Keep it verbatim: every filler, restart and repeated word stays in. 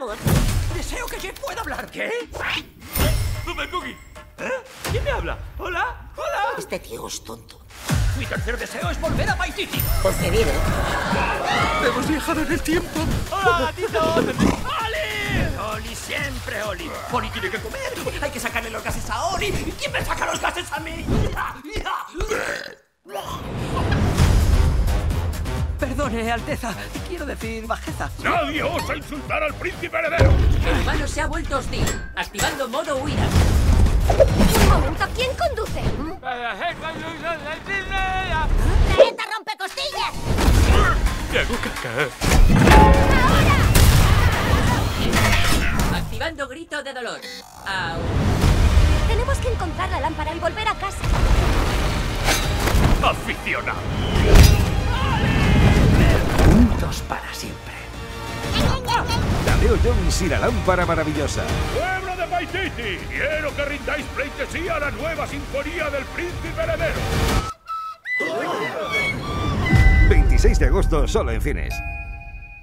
voz. Deseo que Jeff pueda hablar. ¿Qué? ¿Dónde, Cookie? ¿Eh? ¿Quién me habla? ¿Hola? ¿Hola? Este tío es tonto. Mi tercer deseo es volver a Paititi. Pues que viene. Hemos viajado en el tiempo. ¡Hola, gatito! ¡Oli! ¡Oli, siempre Oli! Oli tiene que comer. Hay que sacarle los gases a Oli. ¿Quién me saca los gases a mí? Perdone, Alteza. Quiero decir bajeza. ¡Nadie osa insultar al príncipe heredero! El humano se ha vuelto hostil, activando modo huida. Un momento, ¿quién conduce? ¡Planeta rompecostillas! ¡Me hago caca! Activando grito de dolor. Au. Tenemos que encontrar la lámpara y volver a casa. ¡Aficionado! Juntos para siempre. Tadeo Jones y la lámpara maravillosa. ¡Pueblo de Paititi! Quiero que rindáis pleitesía a la nueva sinfonía del príncipe heredero. veintiséis de agosto, solo en cines.